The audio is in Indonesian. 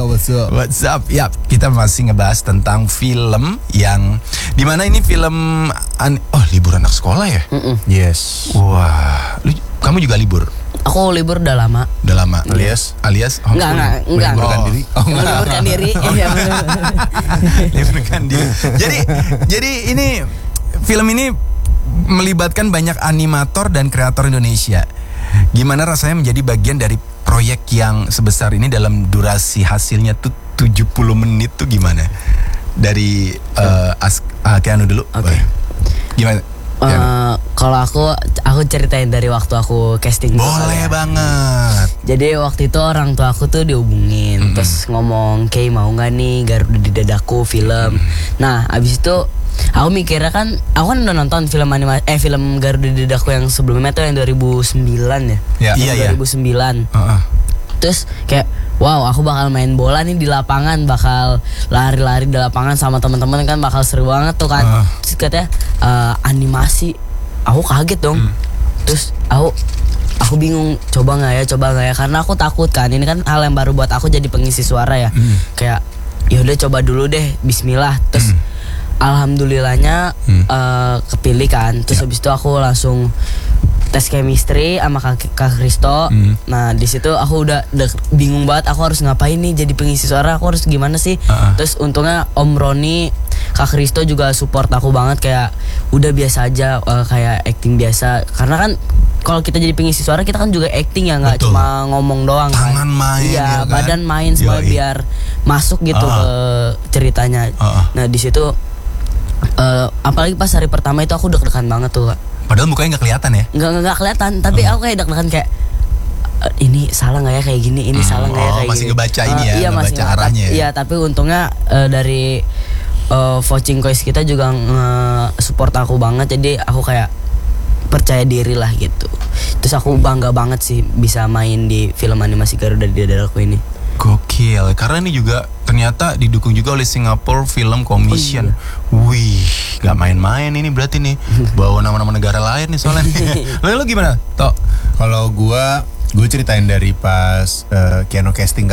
what's up? What's up? Ya, kita masih ngebahas tentang film yang dimana ini film libur anak sekolah ya? Yes. Wah, kamu juga libur? Aku libur udah lama. Udah lama, alias Enggak. Meliburkan diri. Meliburkan diri. Iya benar. Meliburkan diri. Jadi ini film ini melibatkan banyak animator dan kreator Indonesia. Gimana rasanya menjadi bagian dari proyek yang sebesar ini dalam durasi hasilnya tuh 70 menit tuh gimana? Dari Keanu dulu. Oke. Gimana? Kalau aku ceritain dari waktu aku casting. Boleh banget. Jadi waktu itu orang tua aku tuh dihubungin, terus ngomong, "Kay, mau nggak nih Garuda di Dadaku film?" Nah, abis itu aku mikirnya kan, aku kan udah nonton film film Garuda di Dadaku yang sebelumnya tuh yang 2009 ya. Iya. 2009. Terus kayak wow, aku bakal main bola nih di lapangan, bakal lari-lari di lapangan sama teman-teman kan, bakal seru banget tuh kan. Terus katanya animasi, aku kaget dong. Terus aku bingung, coba nggak ya, karena aku takut kan, ini kan hal yang baru buat aku jadi pengisi suara ya. Kayak ya udah coba dulu deh, Bismillah. Terus alhamdulillahnya kepilih kan. Terus habis itu aku langsung tes chemistry sama Kak Kristo. Nah di situ aku udah bingung banget, aku harus ngapain nih jadi pengisi suara, aku harus gimana sih. Terus untungnya Om Roni, Kak Kristo juga support aku banget, kayak udah biasa aja, kayak acting biasa. Karena kan kalau kita jadi pengisi suara, kita kan juga acting ya, nggak cuma ngomong doang. Tangan main, iya, ya kan? badan main semua biar masuk gitu ke ceritanya. Nah di situ apalagi pas hari pertama itu aku deg-degan banget tuh, Kak. Padahal mukanya nggak kelihatan ya? Nggak kelihatan, tapi aku kayak deg-degan kayak ini salah nggak ya kayak gini, ini salah nggak ya kayak masih gini. ngebaca ini ya, iya, ngebaca arahnya ya. Iya, tapi untungnya dari Vouching Coins kita juga support aku banget, jadi aku kayak percaya diri lah gitu. Terus aku bangga banget sih bisa main di film animasi Garuda di Dadaku ini. Gokil, karena ini juga ternyata didukung juga oleh Singapore Film Commission. Wih, gak main-main ini berarti nih, bawa nama-nama negara lain nih soalnya. Lalu gimana, Tok? Kalau gue ceritain dari pas Keanu casting